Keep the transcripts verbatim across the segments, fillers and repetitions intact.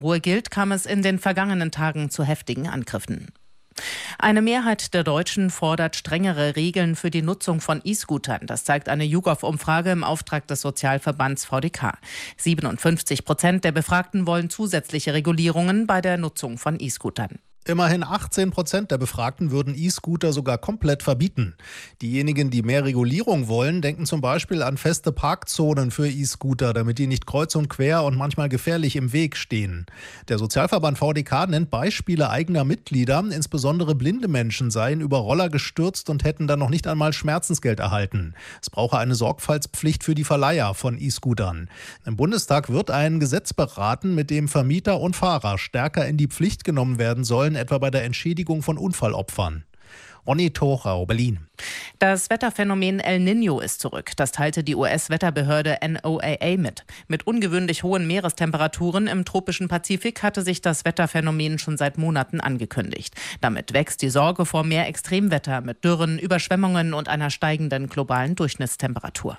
Ruhe gilt, kam es in den vergangenen Tagen zu heftigen Angriffen. Eine Mehrheit der Deutschen fordert strengere Regeln für die Nutzung von E-Scootern. Das zeigt eine YouGov-Umfrage im Auftrag des Sozialverbands V D K. siebenundfünfzig Prozent der Befragten wollen zusätzliche Regulierungen bei der Nutzung von E-Scootern. Immerhin achtzehn Prozent der Befragten würden E-Scooter sogar komplett verbieten. Diejenigen, die mehr Regulierung wollen, denken zum Beispiel an feste Parkzonen für E-Scooter, damit die nicht kreuz und quer und manchmal gefährlich im Weg stehen. Der Sozialverband V D K nennt Beispiele eigener Mitglieder. Insbesondere blinde Menschen seien über Roller gestürzt und hätten dann noch nicht einmal Schmerzensgeld erhalten. Es brauche eine Sorgfaltspflicht für die Verleiher von E-Scootern. Im Bundestag wird ein Gesetz beraten, mit dem Vermieter und Fahrer stärker in die Pflicht genommen werden sollen, etwa bei der Entschädigung von Unfallopfern. Ronny Thorau, Berlin. Das Wetterphänomen El Niño ist zurück. Das teilte die U S-Wetterbehörde N O A A mit. Mit ungewöhnlich hohen Meerestemperaturen im tropischen Pazifik hatte sich das Wetterphänomen schon seit Monaten angekündigt. Damit wächst die Sorge vor mehr Extremwetter mit Dürren, Überschwemmungen und einer steigenden globalen Durchschnittstemperatur.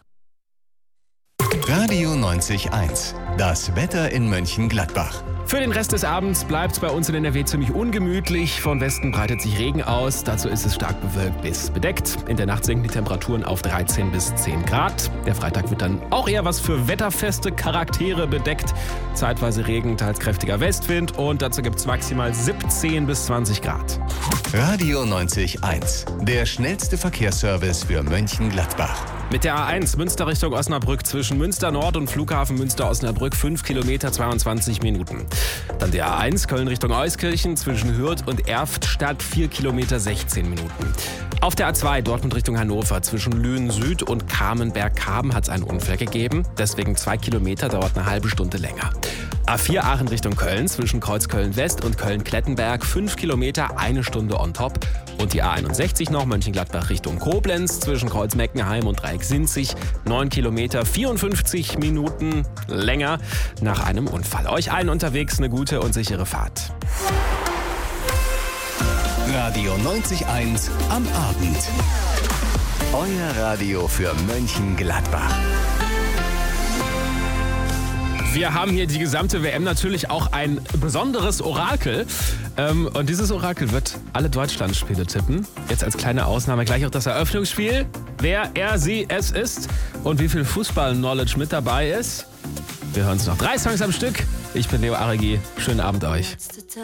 Radio neunzig Komma eins. Das Wetter in Mönchengladbach. Für den Rest des Abends bleibt es bei uns in N R W ziemlich ungemütlich. Von Westen breitet sich Regen aus. Dazu ist es stark bewölkt bis bedeckt. In der Nacht sinken die Temperaturen auf dreizehn bis zehn Grad. Der Freitag wird dann auch eher was für wetterfeste Charaktere bedeckt. Zeitweise Regen, teils kräftiger Westwind. Und dazu gibt es maximal siebzehn bis zwanzig Grad. Radio neunzig Komma eins. Der schnellste Verkehrsservice für Mönchengladbach. Mit der A eins Münster Richtung Osnabrück zwischen Münster Nord und Flughafen Münster-Osnabrück fünf Kilometer zweiundzwanzig Minuten. Dann der A eins Köln Richtung Euskirchen zwischen Hürth und Erftstadt vier Kilometer sechzehn Minuten. Auf der A zwei Dortmund Richtung Hannover zwischen Lünen Süd und Kamenberg-Kaben hat es einen Unfall gegeben. Deswegen zwei Kilometer, dauert eine halbe Stunde länger. A vier Aachen Richtung Köln zwischen Kreuzköln West und Köln-Klettenberg fünf Kilometer, eine Stunde on top. Und die A einundsechzig noch Mönchengladbach Richtung Koblenz zwischen Kreuz-Meckenheim und Dreieck-Sinzig neun Kilometer, vierundfünfzig Minuten länger nach einem Unfall. Euch allen unterwegs eine gute und sichere Fahrt. Radio neunzig Komma eins am Abend. Euer Radio für Mönchengladbach. Wir haben hier die gesamte W M natürlich auch ein besonderes Orakel. Ähm, und dieses Orakel wird alle Deutschlandspiele tippen. Jetzt als kleine Ausnahme gleich auch das Eröffnungsspiel. Wer, er, sie, es ist und wie viel Fußball-Knowledge mit dabei ist. Wir hören uns noch drei Songs am Stück. Ich bin Leo Aregi. Schönen Abend euch.